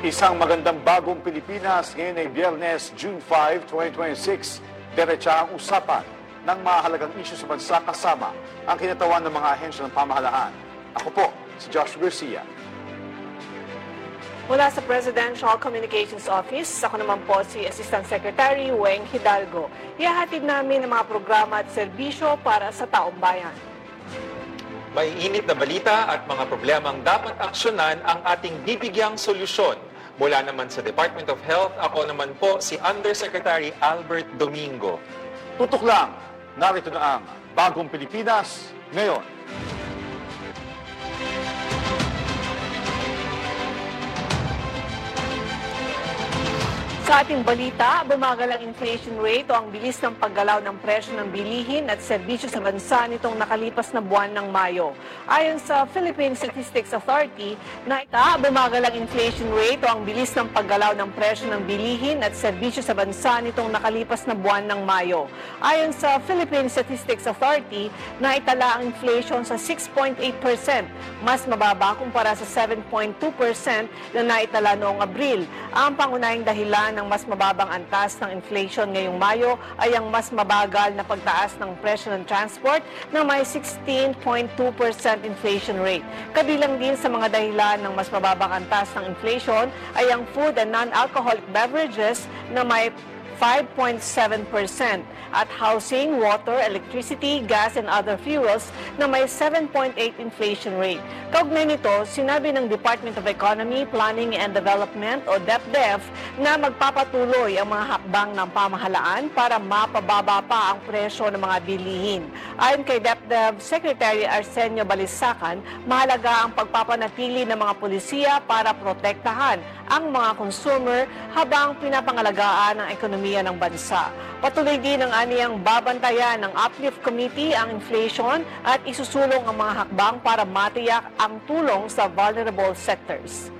Isang magandang bagong Pilipinas ngayon ay Biyernes, June 5, 2026. Diretsa ang usapan ng mahalagang isyu sa bansa kasama ang kinatawan ng mga ahensya ng pamahalaan. Ako po, si Josh Garcia. Mula sa Presidential Communications Office, ako naman po si Assistant Secretary Weng Hidalgo. Ihahatid namin ang mga programa at serbisyo para sa taong bayan. May init na balita at mga problemang dapat aksyonan ang ating bibigyang solusyon. Mula naman sa Department of Health, ako naman po si Undersecretary Albert Domingo. Tutok lang, narito na ang Bagong Pilipinas ngayon. Sa ating balita, bumagal ang inflation rate o ang bilis ng paggalaw ng presyo ng bilihin at serbisyo sa bansa nitong nakalipas na buwan ng Mayo. Ayon sa Philippine Statistics Authority, bumagal ang inflation rate o ang bilis ng paggalaw ng presyo ng bilihin at serbisyo sa bansa nitong nakalipas na buwan ng Mayo. Ayon sa Philippine Statistics Authority, naitala ang inflation sa 6.8%, mas mababa kumpara sa 7.2% na naitala noong Abril. Ang pangunahing dahilan ng mas mababang antas ng inflation ngayong Mayo ay ang mas mabagal na pagtaas ng presyo ng transport na may 16.2% inflation rate. Kabilang din sa mga dahilan ng mas mababang antas ng inflation ay ang food and non-alcoholic beverages na may 5.7% at housing, water, electricity, gas, and other fuels na may 7.8 inflation rate. Kaugnay nito, sinabi ng Department of Economy, Planning and Development o DepDev na magpapatuloy ang mga hakbang ng pamahalaan para mapababa pa ang presyo ng mga bilihin. Ayon kay DepDev Secretary Arsenio Balisacan, mahalaga ang pagpapanatili ng mga pulisiya para protektahan ang mga consumer habang pinapangalagaan ang ekonomiya ng bansa. Patuloy din ang aniyang babantayan ng Uplift Committee ang inflation at isusulong ang mga hakbang para matiyak ang tulong sa vulnerable sectors.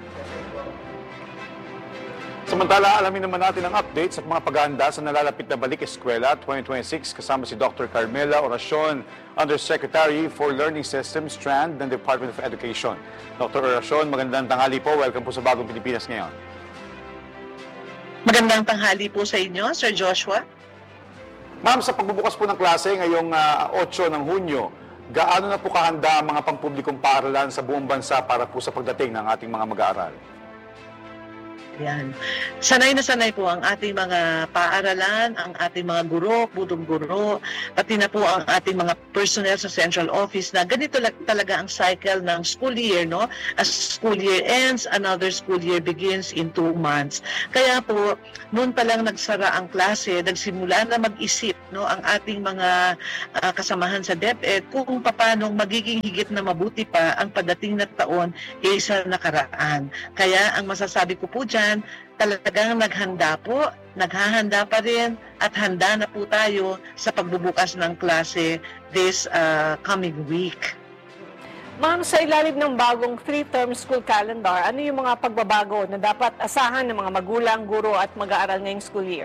Samantala, alamin naman natin ang update sa mga paghahanda sa nalalapit na Balik Eskwela 2026 kasama si Dr. Carmela Oracion, Undersecretary for Learning Systems Strand ng Department of Education. Dr. Oracion, magandang tanghali po. Welcome po sa Bagong Pilipinas ngayon. Magandang tanghali po sa inyo, Sir Joshua. Ma'am, sa pagbubukas po ng klase ngayong 8 ng Hunyo, gaano na po kahanda ang mga pampublikong paaralan sa buong bansa para po sa pagdating ng ating mga mag-aaral? Yan. Sanay na sanay po ang ating mga paaralan, ang ating mga guro, putong guro, pati na po ang ating mga personnel sa central office na ganito talaga ang cycle ng school year, no? As school year ends, another school year begins in 2 months. Kaya po, noon pa lang nagsara ang klase, nagsimula na mag-isip, no, ang ating mga kasamahan sa DepEd kung paano magiging higit na mabuti pa ang padating na taon kaysa nakaraan. Kaya ang masasabi ko po dyan, talagang naghahanda pa rin at handa na po tayo sa pagbubukas ng klase this coming week. Ma'am, sa ilalim ng bagong 3-term school calendar, ano yung mga pagbabago na dapat asahan ng mga magulang, guro at mag-aaral ngayong school year?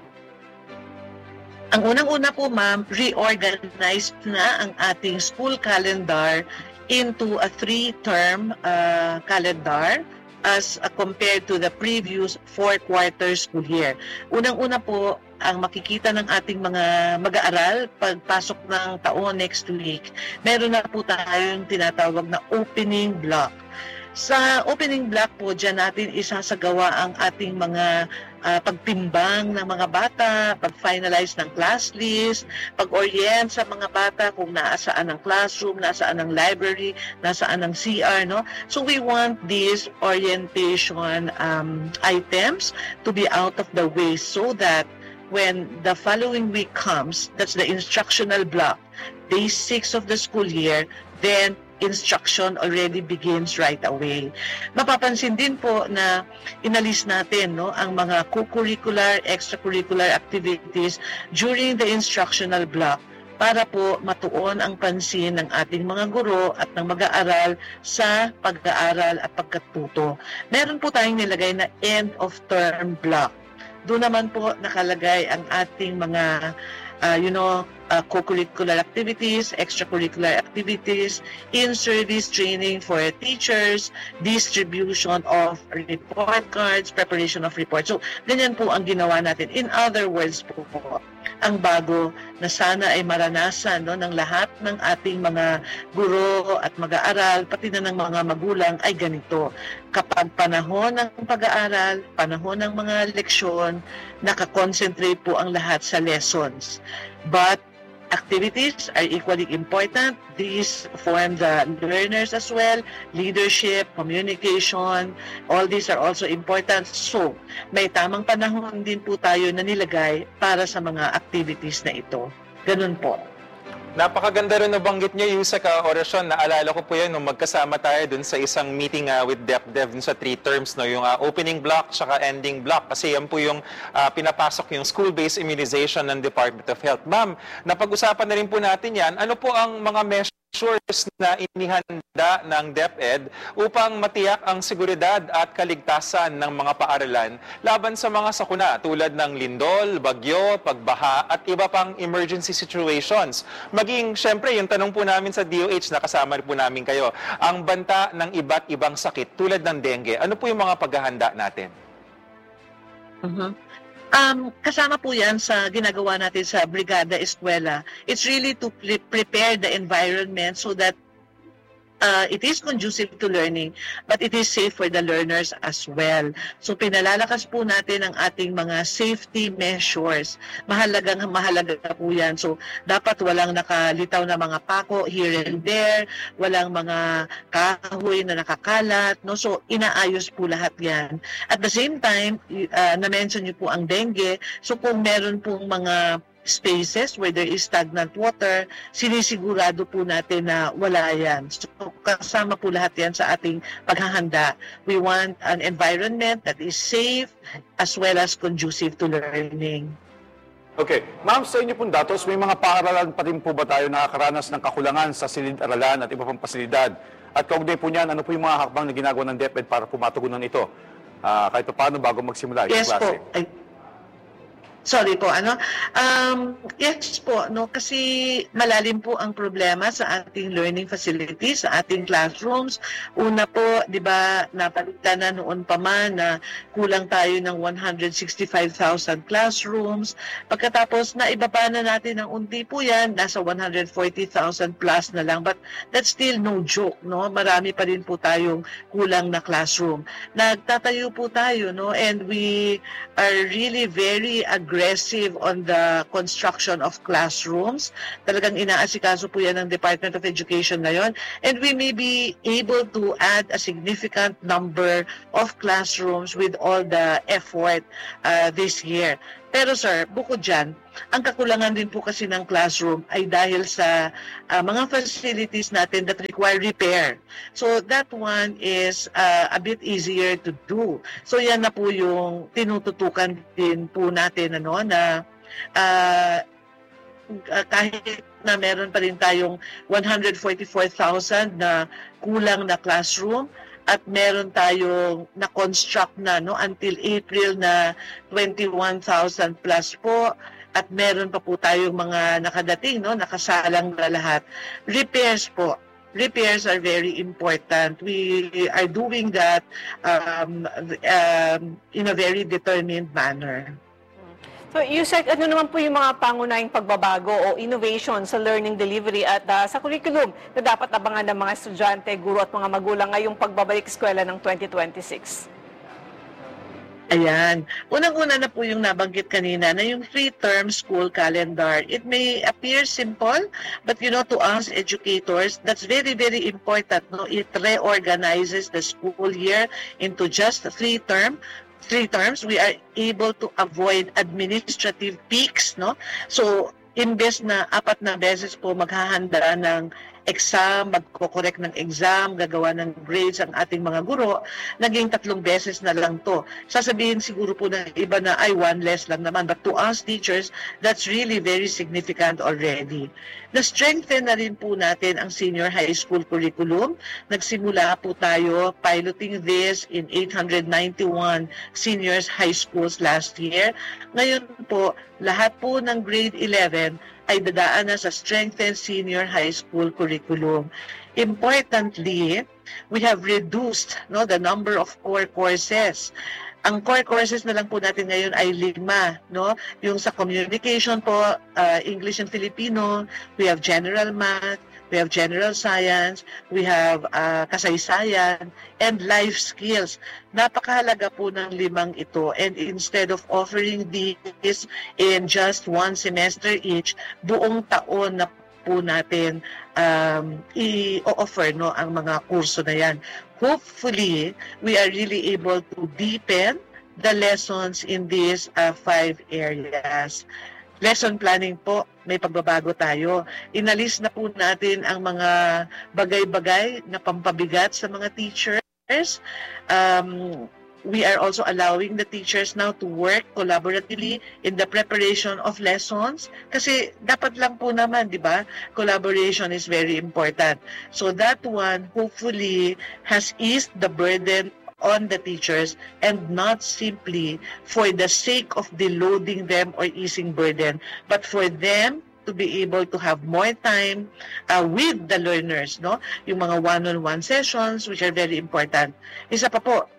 Ang unang-una po, ma'am, reorganized na ang ating school calendar into a 3-term calendar as compared to the previous 4-quarter school year. Unang-una po, ang makikita ng ating mga mag-aaral pagpasok ng taon next week, meron na po tayong tinatawag na opening block. Sa opening block po, dyan natin isasagawa ang ating mga pagtimbang ng mga bata, pag-finalize ng class list, pag-orient sa mga bata kung nasaan ang classroom, nasaan ang library, nasaan ang CR, no? So we want these orientation items to be out of the way so that when the following week comes, that's the instructional block, day 6 of the school year, then instruction already begins right away. Mapapansin din po na inalis natin, no, ang mga co-curricular, extracurricular activities during the instructional block para po matuon ang pansin ng ating mga guro at ng mag-aaral sa pag-aaral at pagkatuto. Meron po tayong nilagay na end of term block. Doon naman po nakalagay ang ating mga co-curricular activities, extracurricular activities, in-service training for teachers, distribution of report cards, preparation of reports. So, ganyan po ang ginawa natin. In other words po, ang bago na sana ay maranasan ng lahat ng ating mga guro at mag-aaral, pati na ng mga magulang ay ganito. Kapag panahon ng pag-aaral, panahon ng mga leksyon, nakakonsentrate po ang lahat sa lessons. But activities are equally important. These form the learners as well. Leadership, communication, all these are also important. So, may tamang panahon din po tayo na nilagay para sa mga activities na ito. Ganun po. Napakaganda rin nabanggit niyo, Yusek Orasyon. Naalala ko po yan nung magkasama tayo dun sa isang meeting with DepDev dun sa 3 terms, no? Yung opening block tsaka ending block. Kasi yan po yung pinapasok yung school-based immunization ng Department of Health. Ma'am, napag-usapan na rin po natin yan. Ano po ang mga measures na inihanda ng DepEd upang matiyak ang seguridad at kaligtasan ng mga paaralan laban sa mga sakuna tulad ng lindol, bagyo, pagbaha at iba pang emergency situations. Maging, syempre, yung tanong po namin sa DOH na kasama po namin kayo, ang banta ng iba't ibang sakit tulad ng dengue. Ano po yung mga paghahanda natin? Kasama po yan sa ginagawa natin sa Brigada Eskwela. It's really to prepare the environment so that it is conducive to learning, but it is safe for the learners as well. So pinalalakas po natin ang ating mga safety measures. Mahalaga po yan. So dapat walang nakalitaw na mga pako here and there, walang mga kahoy na nakakalat. No? So inaayos po lahat yan. At the same time, na-mention niyo po ang dengue. So kung meron pong mga spaces where there is stagnant water, sinisigurado po natin na wala yan. So, kasama po lahat yan sa ating paghahanda. We want an environment that is safe as well as conducive to learning. Okay. Ma'am, sa inyo pong datos, may mga paaralan pa rin po ba tayo nakakaranas ng kakulangan sa silid-aralan at iba pang pasilidad? At kaugnay po niyan, ano po yung mga hakbang na ginagawa ng DepEd para po matugunan ito? Kahit pa paano bago magsimula yung klase? Yes po. Sorry po, yes po, no, kasi malalim po ang problema sa ating learning facilities, sa ating classrooms. Una po, di ba, napalitan na noon pa man na kulang tayo ng 165,000 classrooms. Pagkatapos, naibaba na natin ng unti po yan, nasa 140,000 plus na lang. But that's still no joke, no? Marami pa rin po tayong kulang na classroom. Nagtatayo po tayo, no? And we are really very aggressive on the construction of classrooms. Talagang inaasikaso po yan ng Department of Education na yon. And we may be able to add a significant number of classrooms with all the effort this year. Pero sir, bukod dyan, ang kakulangan din po kasi ng classroom ay dahil sa mga facilities natin that require repair. So that one is a bit easier to do. So yan na po yung tinututukan din po natin na kahit na meron pa rin tayong 144,000 na kulang na classroom, at meron tayong na-construct na until April na 21,000 plus po, at meron pa po tayong mga nakadating, nakasalang na lahat. Repairs po. Repairs are very important. We are doing that in a very determined manner. So, Yusek, ano naman po yung mga pangunahing pagbabago o innovation sa learning delivery at sa curriculum na dapat abangan ng mga estudyante, guro at mga magulang ngayong pagbabalik eskwela ng 2026? Ayan. Unang-una na po yung nabanggit kanina na yung 3-term school calendar. It may appear simple, but to us educators, that's very, very important. It reorganizes the school year into just 3 terms. We are able to avoid administrative peaks, So, imbes na 4 na beses po maghahanda ng exam, magko-correct ng exam, gagawa ng grades ang ating mga guro, naging 3 beses na lang to. Sasabihin siguro po ng iba na ay 1 less lang naman. But to us teachers, that's really very significant already. Na-strengthen na rin po natin ang senior high school curriculum. Nagsimula po tayo piloting this in 891 seniors high schools last year. Ngayon po, lahat po ng grade 11 ay dadaan na sa strengthened senior high school curriculum. Importantly, we have reduced the number of core courses. Ang core courses na lang po natin ngayon ay 5, Yung sa communication po, English and Filipino, we have general math, we have general science, we have kasaysayan, and life skills. Napakahalaga po ng 5 ito. And instead of offering these in just 1 semester each, buong taon na po natin i-offer ang mga kurso na yan. Hopefully, we are really able to deepen the lessons in these 5 areas. Lesson planning po, may pagbabago tayo. Inalis na po natin ang mga bagay-bagay na pampabigat sa mga teachers. We are also allowing the teachers now to work collaboratively in the preparation of lessons. Kasi dapat lang po naman, di ba? Collaboration is very important. So that one hopefully has eased the burden on the teachers and not simply for the sake of deloading them or easing burden, but for them to be able to have more time with the learners, Yung mga one-on-one sessions, which are very important. Isa pa po,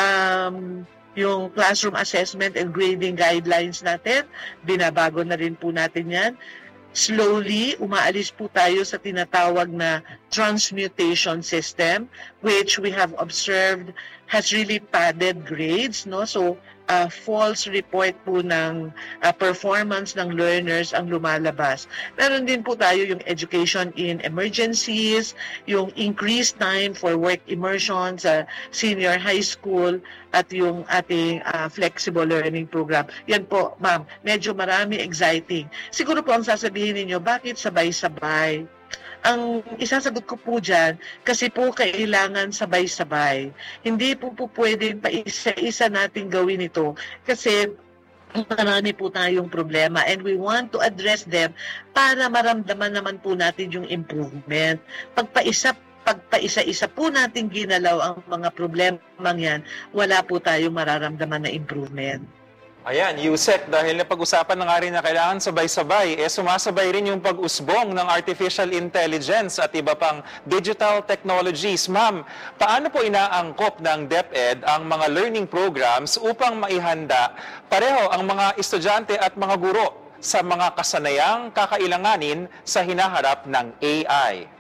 yung classroom assessment and grading guidelines natin, binabago na rin po natin yan. Slowly, umaalis po tayo sa tinatawag na transmutation system, which we have observed has really padded grades, So, false report po ng performance ng learners ang lumalabas. Meron din po tayo yung education in emergencies, yung increased time for work immersion sa senior high school, at yung ating flexible learning program. Yan po, ma'am, medyo marami, exciting. Siguro po ang sasabihin ninyo, bakit sabay-sabay? Ang isasagot ko po dyan, kasi po kailangan sabay-sabay. Hindi po pwedeng pa isa-isa natin gawin ito kasi marami po tayong problema and we want to address them para maramdaman naman po natin yung improvement. Pagpaisa-isa po natin ginalaw ang mga problemang yan, wala po tayong mararamdaman na improvement. Ayan, Yusek, dahil napag-usapan na nga rin na kailangan sabay-sabay, sumasabay rin yung pag-usbong ng artificial intelligence at iba pang digital technologies. Ma'am, paano po inaangkop ng DepEd ang mga learning programs upang maihanda pareho ang mga estudyante at mga guro sa mga kasanayang kakailanganin sa hinaharap ng AI?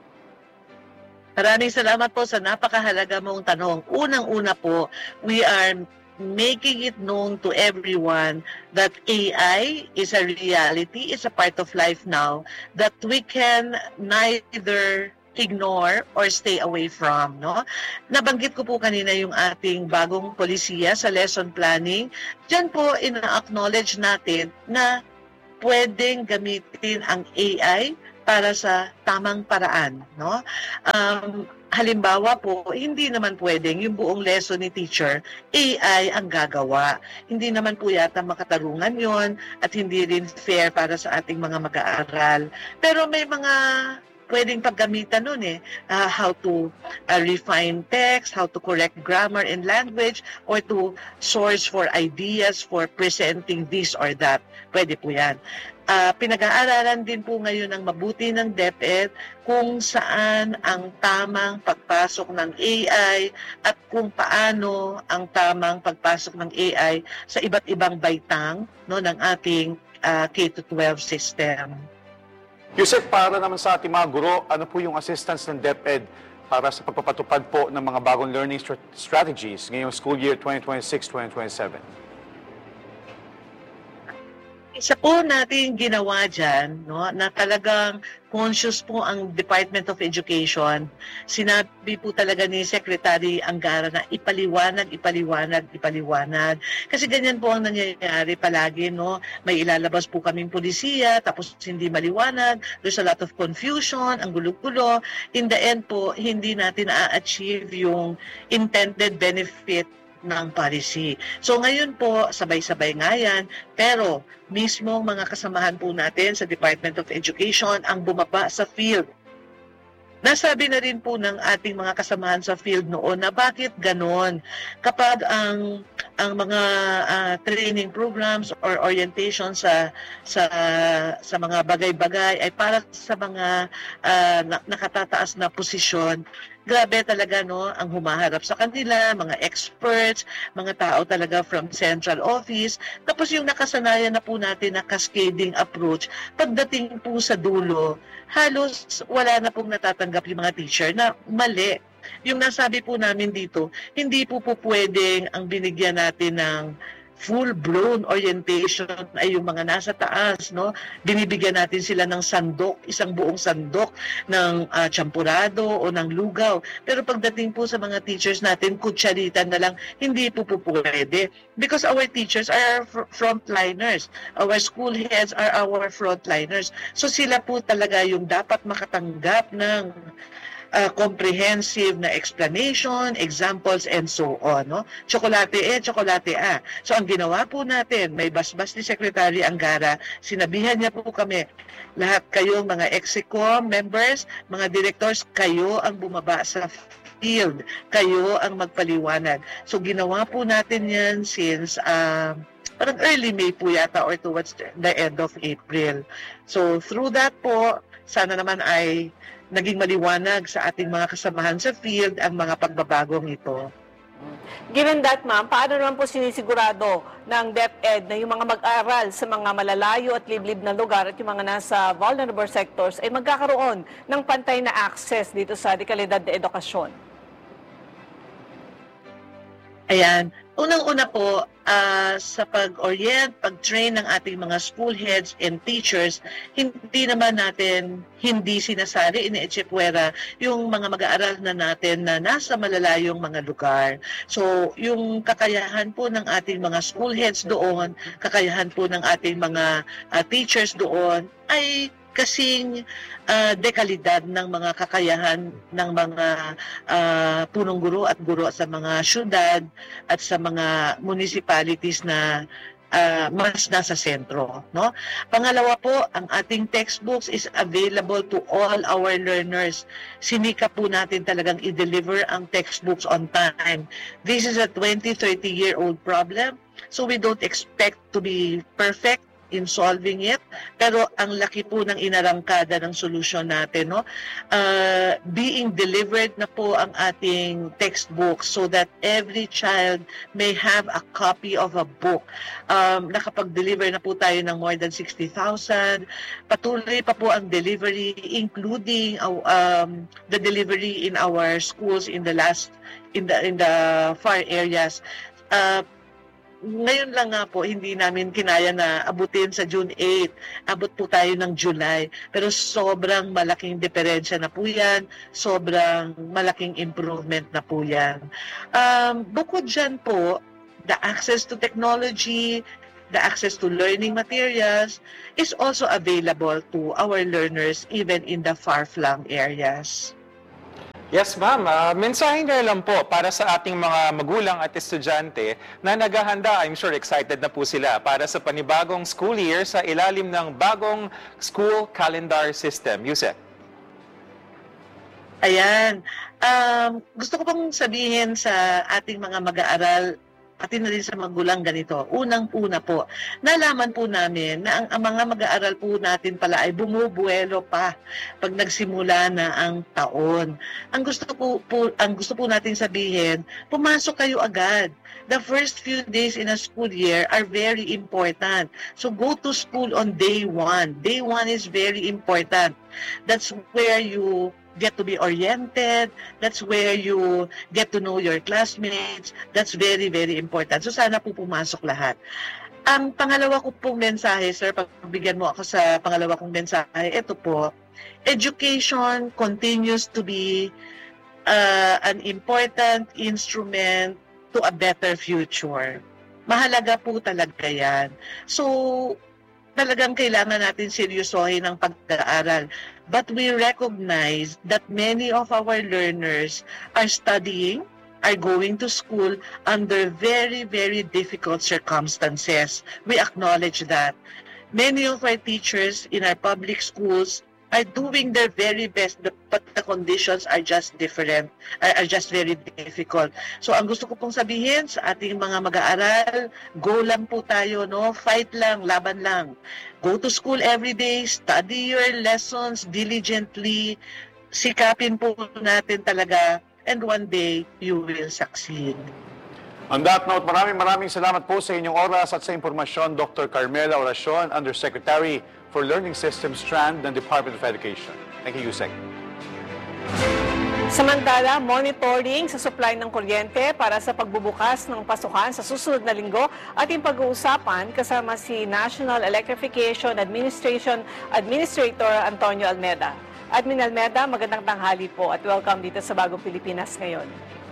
Maraming salamat po sa napakahalaga mong tanong. Unang-una po, we are making it known to everyone that AI is a reality, is a part of life now, that we can neither ignore or stay away from. Nabanggit ko po kanina yung ating bagong polisiya sa lesson planning. Diyan po ina-acknowledge natin na pwedeng gamitin ang AI para sa tamang paraan. Halimbawa po, hindi naman pwedeng yung buong lesson ni teacher, AI ang gagawa. Hindi naman po yata makatarungan yon at hindi rin fair para sa ating mga mag-aaral. Pero may mga pwedeng paggamitan nun how to refine text, how to correct grammar and language, or to source for ideas for presenting this or that. Pwede po yan. Pinag-aaralan din po ngayon ng mabuti ng DepEd kung saan ang tamang pagpasok ng AI at kung paano ang tamang pagpasok ng AI sa iba't ibang baitang ng ating K-12 system. Yusek, para naman sa ating mga guro, ano po yung assistance ng DepEd para sa pagpapatupad po ng mga bagong learning strategies ngayong school year 2026-2027? Isa po natin ginawa dyan, na talagang conscious po ang Department of Education. Sinabi po talaga ni Secretary Angara na ipaliwanag. Kasi ganyan po ang nangyayari palagi, May ilalabas po kaming polisiya, tapos hindi maliwanag, there's a lot of confusion, ang gulo-gulo. In the end po, hindi natin na-achieve yung intended benefit ng policy. So ngayon po, sabay-sabay nga yan, pero mismo mga kasamahan po natin sa Department of Education ang bumaba sa field. Nasabi na rin po ng ating mga kasamahan sa field noon na bakit ganon kapag ang mga training programs or orientation sa mga bagay-bagay ay para sa mga nakatataas na posisyon. Grabe talaga ang humaharap sa kanila, mga experts, mga tao talaga from central office. Tapos yung nakasanayan na po natin na cascading approach, pagdating po sa dulo, halos wala na pong natatanggap yung mga teacher na mali. Yung nasabi po namin dito, hindi po pwedeng ang binigyan natin ng full-blown orientation ay yung mga nasa taas, no? Binibigyan natin sila ng sandok, isang buong sandok ng champurado o ng lugaw. Pero pagdating po sa mga teachers natin, kutsarita na lang, hindi po pwede. Because our teachers are frontliners. Our school heads are our frontliners. So sila po talaga yung dapat makatanggap ng comprehensive na explanation, examples, and so on. No? Tsokolate tsokolate a. So ang ginawa po natin, may basbas ni Secretary Angara, sinabihan niya po kami, lahat kayong mga EXICOM members, mga directors, kayo ang bumaba sa field, kayo ang magpaliwanag. So ginawa po natin yan since parang early May po yata or towards the end of April. So through that po, sana naman ay naging maliwanag sa ating mga kasamahan sa field ang mga pagbabagong ito. Given that, ma'am, paano naman po sinisigurado ng DepEd na yung mga mag-aaral sa mga malalayo at liblib na lugar at yung mga nasa vulnerable sectors ay magkakaroon ng pantay na access dito sa dekalidad na edukasyon? Ayan. Unang-una po, sa pag-orient, pag-train ng ating mga school heads and teachers, hindi naman natin hindi sinasari, inietsipwera yung mga mag-aaral na natin na nasa malalayong mga lugar. So, yung kakayahan po ng ating mga school heads doon, kakayahan po ng ating mga teachers doon, ay kasing dekalidad ng mga kakayahan ng mga punong guro at guro sa mga syudad at sa mga municipalities na mas nasa sentro. No? Pangalawa po, ang ating textbooks is available to all our learners. Sinika po natin talagang i-deliver ang textbooks on time. This is a 20-30-year-old problem, so we don't expect to be perfect in solving it, pero ang laki po ng inarangkada ng solusyon natin, no? Being delivered na po ang ating textbook so that every child may have a copy of a book. Nakapag-deliver na po tayo ng more than 60,000. Patuloy pa po ang delivery, including the delivery in our schools in the far areas. Ngayon lang nga po, hindi namin kinaya na abutin sa June 8. Abot po tayo ng July. Pero sobrang malaking diferensya na po yan. Sobrang malaking improvement na po yan. Bukod dyan po, the access to technology, the access to learning materials is also available to our learners even in the far-flung areas. Yes, ma'am. Mensahe nga lang po para sa ating mga magulang at estudyante na naghahanda, I'm sure excited na po sila para sa panibagong school year sa ilalim ng bagong school calendar system. Yusek. Ayan. Gusto ko pong sabihin sa ating mga mag-aaral, pati na rin sa magulang ganito. Unang-una po, nalaman po namin na ang mga mag-aaral po natin pala ay bumubuelo pa pag nagsimula na ang taon. Ang gusto po natin sabihin, pumasok kayo agad. The first few days in a school year are very important. So go to school on day 1. Day 1 is very important. That's where you get to be oriented. That's where you get to know your classmates. That's very, very important. So sana po pumasok lahat. Ang pangalawa ko pong mensahe, sir, pagbigyan mo ako sa pangalawa kong mensahe, ito po, education continues to be an important instrument to a better future. Mahalaga po talaga yan. So, talagang kailangan natin seryosohin ang pag-aaral. But we recognize that many of our learners are studying, are going to school under very, very difficult circumstances. We acknowledge that. Many of our teachers in our public schools are doing their very best, but the conditions are just different, are just very difficult. So ang gusto ko pong sabihin sa ating mga mag-aaral, go lang po tayo, no? Fight lang, laban lang. Go to school every day, study your lessons diligently, sikapin po natin talaga, and one day you will succeed. On that note, maraming salamat po sa inyong oras at sa impormasyon, Dr. Carmela Oracion, Undersecretary for Learning Systems Strand ng Department of Education. Thank you, Yusek. Samantala, monitoring sa supply ng kuryente para sa pagbubukas ng pasukan sa susunod na linggo ating pag-uusapan kasama si National Electrification Administration Administrator Antonio Almeda. Admin Almeda, magandang tanghali po at welcome dito sa Bagong Pilipinas ngayon.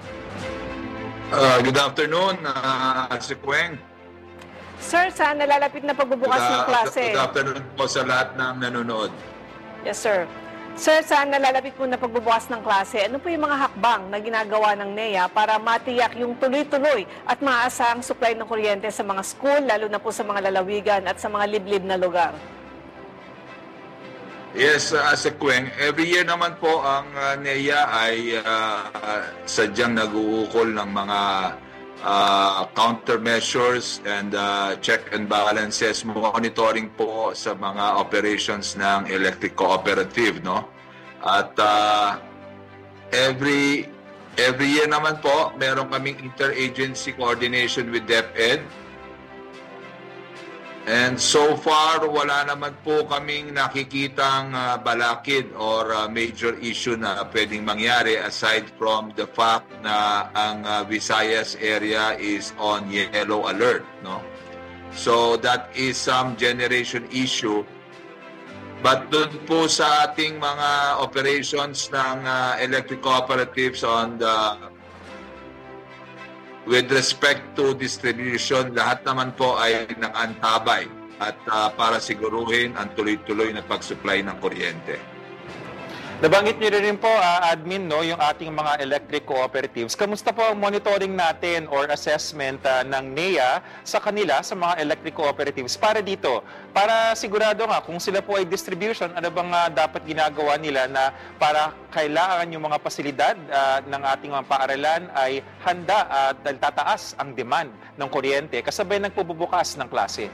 Good afternoon, si Kuweng. Sir, sa nalalapit na pagbubukas ng klase. Good afternoon po sa lahat ng nanonood. Yes, sir. Sir, sa nalalapit po na pagbubukas ng klase, ano po yung mga hakbang na ginagawa ng NEA para matiyak yung tuloy-tuloy at maaasahang supply ng kuryente sa mga school, lalo na po sa mga lalawigan at sa mga liblib na lugar? Yes, si Kuweng, every year naman po ang NEA ay sadyang nag-uukol ng mga countermeasures and check and balances, monitoring po sa mga operations ng electric cooperative, no? At every year naman po, meron kaming interagency coordination with DepEd. And so far, wala naman po kaming nakikitang balakid or major issue na pwedeng mangyari aside from the fact na ang Visayas area is on yellow alert, no? So that is some generation issue. But doon po sa ating mga operations ng electric cooperatives on the with respect to distribution, lahat naman po ay nakaantabay at para siguruhin ang tuloy-tuloy na pag-supply ng kuryente. Nabanggit niyo rin po, admin, no, yung ating mga electric cooperatives. Kamusta po ang monitoring natin or assessment ng NEA sa kanila, sa mga electric cooperatives para dito? Para sigurado nga, kung sila po ay distribution, ano bang dapat ginagawa nila na para kailangan yung mga pasilidad ng ating mga paaralan ay handa at tataas ang demand ng kuryente kasabay ng pagbubukas ng klase?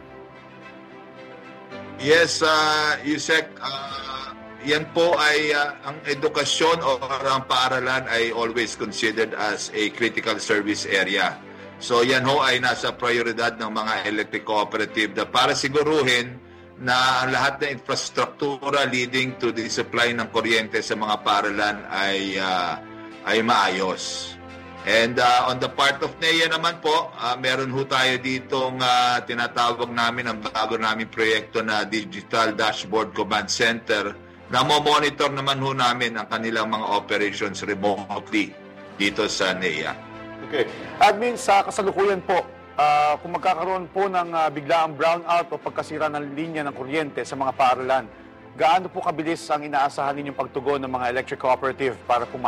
Yes, Yusek, yan po ay ang edukasyon o ang paaralan ay always considered as a critical service area. So yan ho ay nasa prioridad ng mga electric cooperative na para siguruhin na ang lahat ng infrastruktura leading to the supply ng kuryente sa mga paaralan ay maayos. And on the part of NEA naman po, meron ho tayo ditong tinatawag namin ang bago namin proyekto na Digital Dashboard Command Center na monitor naman ho namin ang kanilang mga operations remotely dito sa NEA. Okay. Admin, sa kasalukuyan po, kung magkakaroon po ng biglaang brownout o pagkasira ng linya ng kuryente sa mga paaralan, gaano po kabilis ang inaasahan ninyong pagtugon ng mga electric cooperative para